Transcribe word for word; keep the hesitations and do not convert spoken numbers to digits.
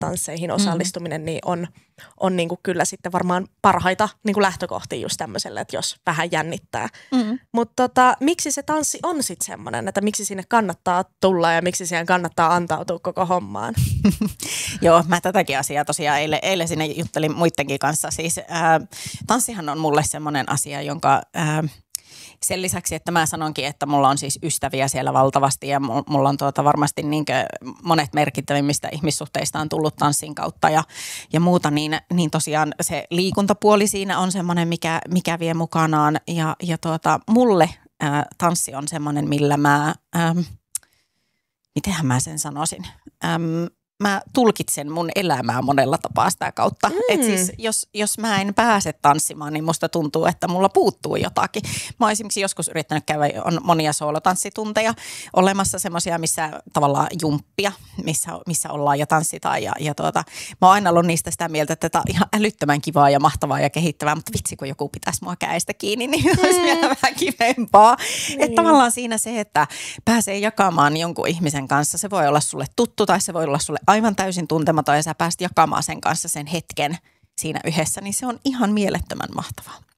tansseihin osallistuminen, mm. niin on, on niin kuin kyllä sitten varmaan parhaita niin kuin lähtökohtia just tämmöiselle, että jos vähän jännittää. Mm. Mutta tota, miksi se tanssi on sitten semmoinen, että miksi sinne kannattaa tulla ja miksi siihen kannattaa antautua koko hommaan? Joo, mä tätäkin asiaa tosiaan eilen, eilen sinne juttelin muidenkin kanssa. Siis ää, tanssihan on mulle semmoinen asia, jonka... Ää, Sen lisäksi, että mä sanonkin, että mulla on siis ystäviä siellä valtavasti ja mulla on tuota varmasti niinkö monet merkittävimmistä ihmissuhteista on tullut tanssin kautta ja, ja muuta, niin, niin tosiaan se liikuntapuoli siinä on semmoinen, mikä, mikä vie mukanaan ja, ja tuota, mulle ää, tanssi on semmoinen, millä mä, äm, mitenhän mä sen sanoisin, äm, mä tulkitsen mun elämää monella tapaa sitä kautta. Mm. Että siis jos, jos mä en pääse tanssimaan, niin musta tuntuu, että mulla puuttuu jotakin. Mä oon esimerkiksi joskus yrittänyt käydä, on monia soolotanssitunteja olemassa semmoisia, missä tavallaan jumppia, missä, missä ollaan ja tanssitaan. Ja, ja tuota, mä oon aina ollut niistä sitä mieltä, että tämä on ihan älyttömän kivaa ja mahtavaa ja kehittävää, mutta vitsi kun joku pitäisi mua käestä kiinni, niin mm. olisi vielä vähän kivempaa. Mm. Että tavallaan siinä se, että pääsee jakamaan jonkun ihmisen kanssa, se voi olla sulle tuttu tai se voi olla sulle aivan täysin tuntematon ja sä pääst jakamaan sen kanssa sen hetken siinä yhdessä, niin se on ihan mielettömän mahtavaa.